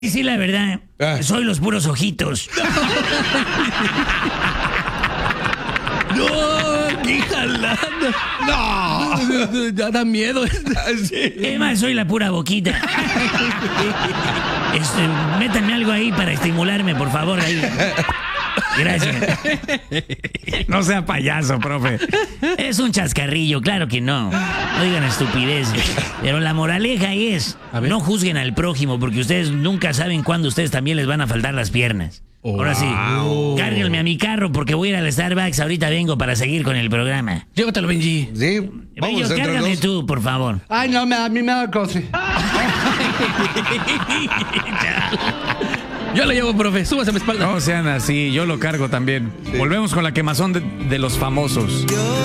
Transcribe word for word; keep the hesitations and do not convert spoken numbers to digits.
Y sí, la verdad, Ah. soy los puros ojitos. No, qué jalada. No. Ya da miedo. Sí. Es más, soy la pura boquita. Este, métanme algo ahí para estimularme, por favor, ahí. Gracias. No sea payaso, profe. Es un chascarrillo, claro que no. No digan estupideces. Pero la moraleja ahí es, A ver. no juzguen al prójimo, porque ustedes nunca saben cuándo ustedes también les van a faltar las piernas. Ahora sí, cárguenme a mi carro porque voy a ir al Starbucks. Ahorita vengo para seguir con el programa. Llévatelo, Benji. Sí, Bello, vamos entre cárgame dos. tú, por favor. Ay, no, me, a mí me da cosa. Yo lo llevo, profe. Súbase a mi espalda. No sean así, yo lo cargo también. Volvemos con la quemazón de, de los famosos.